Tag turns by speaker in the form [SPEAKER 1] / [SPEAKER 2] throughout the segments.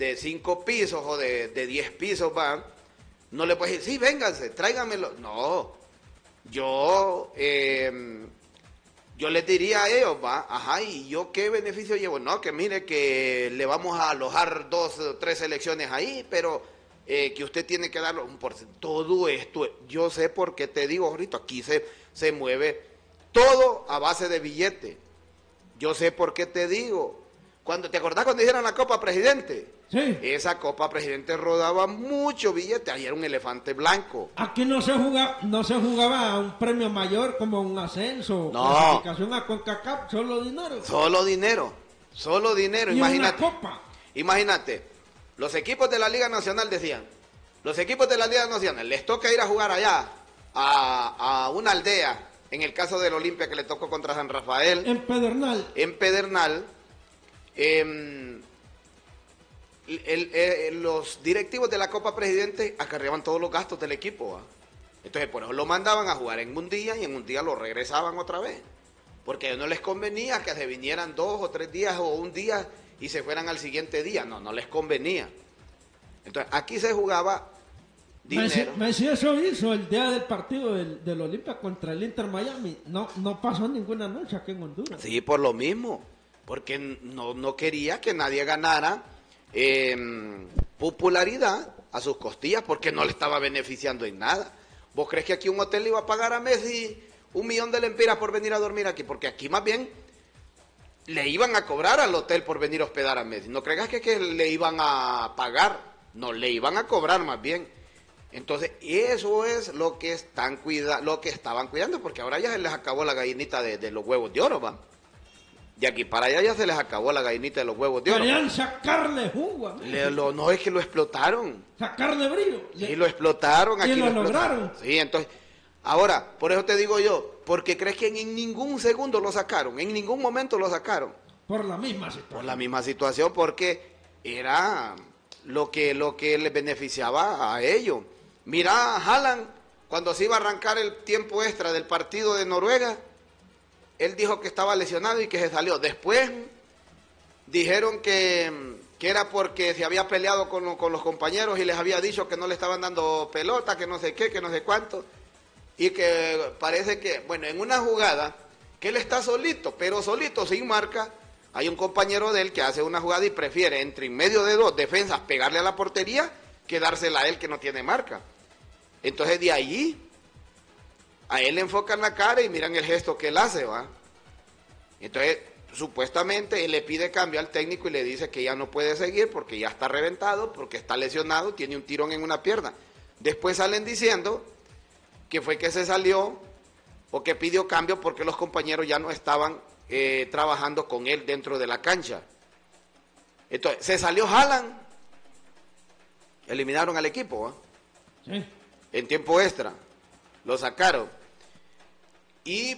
[SPEAKER 1] de 5 pisos o de 10 pisos, va, no le puedes decir, sí, vénganse, tráiganmelo. No, yo, yo les diría a ellos, va, ajá, ¿y yo qué beneficio llevo? No, que mire que le vamos a alojar 2 o 3 selecciones ahí, pero que usted tiene que darlo un porcentaje. Todo esto, yo sé por qué te digo ahorita, aquí se mueve todo a base de billete. Yo sé por qué te digo. ¿Te acordás cuando hicieron la Copa Presidente?
[SPEAKER 2] Sí.
[SPEAKER 1] Esa Copa Presidente rodaba mucho billete. Ahí era un elefante blanco.
[SPEAKER 2] Aquí no se jugaba a un premio mayor como un ascenso,
[SPEAKER 1] No.
[SPEAKER 2] clasificación a CONCACAF, solo dinero.
[SPEAKER 1] Solo dinero. Solo dinero.
[SPEAKER 2] Y
[SPEAKER 1] Imagínate.
[SPEAKER 2] una copa.
[SPEAKER 1] Imagínate. Los equipos de la Liga Nacional decían, los equipos de la Liga Nacional les toca ir a jugar allá, a una aldea. En el caso del Olimpia que le tocó contra San Rafael.
[SPEAKER 2] En Pedernal.
[SPEAKER 1] En Pedernal. Los directivos de la Copa Presidente acarreaban todos los gastos del equipo, ¿va? Entonces por eso lo mandaban a jugar en un día y en un día lo regresaban otra vez, porque a ellos no les convenía que se vinieran 2 o 3 días o un día y se fueran al siguiente día, no les convenía. Entonces aquí se jugaba dinero.
[SPEAKER 2] Messi eso hizo el día del partido del Olimpia contra el Inter Miami, no pasó ninguna noche aquí en Honduras.
[SPEAKER 1] Sí, por lo mismo, porque no quería que nadie ganara popularidad a sus costillas, porque no le estaba beneficiando en nada. ¿Vos crees que aquí un hotel le iba a pagar a Messi 1.000.000 de lempiras por venir a dormir aquí? Porque aquí más bien le iban a cobrar al hotel por venir a hospedar a Messi. No creas que le iban a pagar, no, le iban a cobrar más bien. Entonces eso es lo que estaban cuidando, porque ahora ya se les acabó la gallinita de los huevos de oro, va. De aquí para allá ya se les acabó la gallinita de los huevos de oro.
[SPEAKER 2] Querían sacarle jugo.
[SPEAKER 1] No, es que lo explotaron.
[SPEAKER 2] Sacarle brillo.
[SPEAKER 1] Sí, lo explotaron.
[SPEAKER 2] Y
[SPEAKER 1] Aquí
[SPEAKER 2] lo lograron.
[SPEAKER 1] Sí, entonces, ahora, por eso te digo yo, porque crees que en ningún segundo lo sacaron, en ningún momento lo sacaron.
[SPEAKER 2] Por la misma situación.
[SPEAKER 1] Por la misma situación, porque era lo que les beneficiaba a ellos. Mira, Haaland, cuando se iba a arrancar el tiempo extra del partido de Noruega, él dijo que estaba lesionado y que se salió. Después dijeron que era porque se había peleado con los compañeros y les había dicho que no le estaban dando pelota, que no sé qué, que no sé cuánto. Y que parece que, bueno, en una jugada, que él está solito, pero solito, sin marca, hay un compañero de él que hace una jugada y prefiere entre en medio de 2 defensas pegarle a la portería que dársela a él que no tiene marca. Entonces de allí a él le enfocan la cara y miran el gesto que él hace, ¿va? Entonces, supuestamente, él le pide cambio al técnico y le dice que ya no puede seguir porque ya está reventado, porque está lesionado, tiene un tirón en una pierna. Después salen diciendo que fue que se salió o que pidió cambio porque los compañeros ya no estaban trabajando con él dentro de la cancha. Entonces, se salió Haaland, eliminaron al equipo, ¿va?
[SPEAKER 2] Sí.
[SPEAKER 1] En tiempo extra, lo sacaron. Y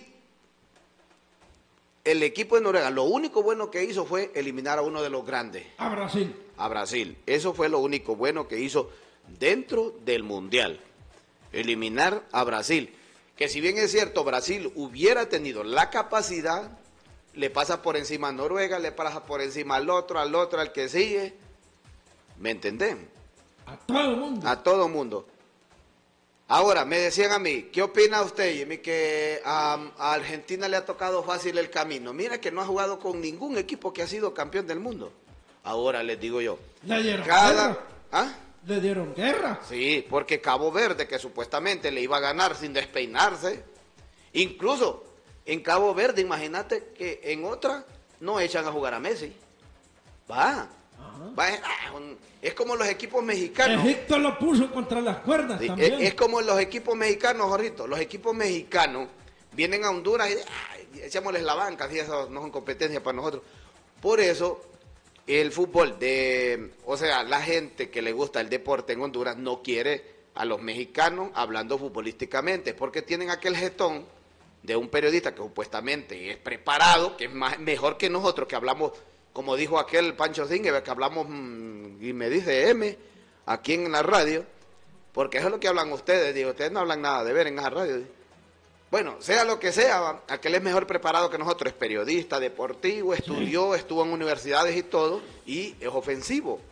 [SPEAKER 1] el equipo de Noruega, lo único bueno que hizo fue eliminar a uno de los grandes.
[SPEAKER 2] A Brasil.
[SPEAKER 1] A Brasil. Eso fue lo único bueno que hizo dentro del Mundial. Eliminar a Brasil. Que si bien es cierto, Brasil hubiera tenido la capacidad, le pasa por encima a Noruega, le pasa por encima al otro, al que sigue. ¿Me entendés?
[SPEAKER 2] A todo el mundo.
[SPEAKER 1] A todo mundo. Ahora, me decían a mí, ¿qué opina usted, Jimmy, que a Argentina le ha tocado fácil el camino? Mira que no ha jugado con ningún equipo que ha sido campeón del mundo. Ahora les digo yo.
[SPEAKER 2] ¿Le dieron guerra?
[SPEAKER 1] ¿Ah?
[SPEAKER 2] ¿Le dieron guerra?
[SPEAKER 1] Sí, porque Cabo Verde, que supuestamente le iba a ganar sin despeinarse, incluso en Cabo Verde, imagínate que en otra no echan a jugar a Messi. Va, es como los equipos mexicanos.
[SPEAKER 2] Egipto lo puso contra las cuerdas
[SPEAKER 1] Sí,
[SPEAKER 2] también.
[SPEAKER 1] es como los equipos mexicanos, Jorrito. Los equipos mexicanos vienen a Honduras y echémosles la banca, así eso no son competencia para nosotros. Por eso, el fútbol o sea, la gente que le gusta el deporte en Honduras no quiere a los mexicanos hablando futbolísticamente, porque tienen aquel jetón de un periodista que supuestamente es preparado, que es mejor que nosotros, que hablamos, como dijo aquel Pancho Zingue, que hablamos, y me dice M, aquí en la radio, porque eso es lo que hablan ustedes, digo, ustedes no hablan nada de ver en esa radio. Bueno, sea lo que sea, aquel es mejor preparado que nosotros, es periodista, deportivo, estudió, estuvo en universidades y todo, y es ofensivo.